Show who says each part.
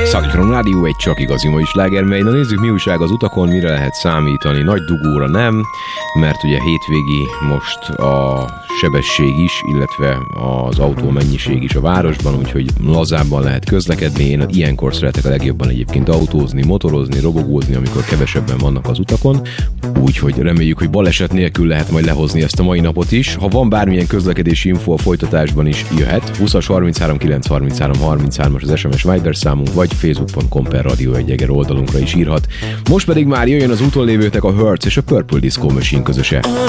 Speaker 1: Szakikron Rádió egy csak igazi mai slágermely. Na nézzük, mi újság az utakon, mire lehet számítani. Nagy dugóra nem, mert ugye hétvégi most a sebesség is, illetve az autó mennyiség is a városban, úgyhogy lazábban lehet közlekedni. Én ilyenkor szeretek a legjobban egyébként autózni, motorozni, robogózni, amikor kevesebben vannak az utakon. Úgyhogy reméljük, hogy baleset nélkül lehet majd lehozni ezt a mai napot is. Ha van bármilyen közlekedési info, a folytatásban is jöhet. 20-as 33 933 33-as az SMS Viber számunk, vagy facebook.com/Radio 1 oldalunkra is írhat. Most pedig már jöjjön az úton lévőtek a Hertz és a Purple Disco Machine közöse.